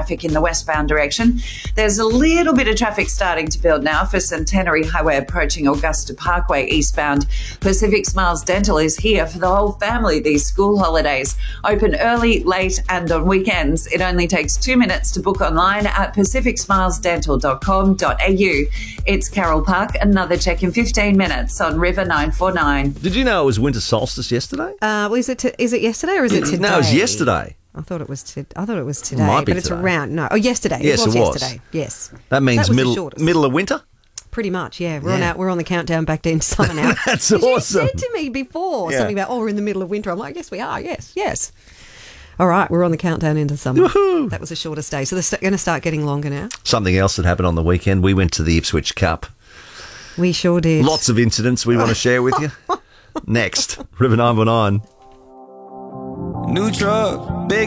traffic in the westbound direction. There's a little bit of traffic starting to build now for Centenary Highway approaching Augusta Parkway eastbound. Pacific Smiles Dental is here for the whole family these school holidays. Open early, late and on weekends. It only takes 2 minutes to book online at pacificsmilesdental.com.au. It's Carol Park. Another check in 15 minutes on River 949. Did you know it was winter solstice yesterday? Is it yesterday or is it today? No, it was yesterday. I thought it was today, Might be but it's today. around. No, yesterday. Yes, it was it was. yesterday. Yes, That means was the middle shortest. of winter? Pretty much. Yeah, we're on the countdown back into summer now. That's 'Cause awesome. You said to me before something about we're in the middle of winter. I'm like, yes, we are. Yes. All right, we're on the countdown into summer. Woohoo. That was the shortest day, so they're going to start getting longer now. Something else that happened on the weekend, we went to the Ipswich Cup. We sure did. Lots of incidents we want to share with you. Next, River 949. New truck, big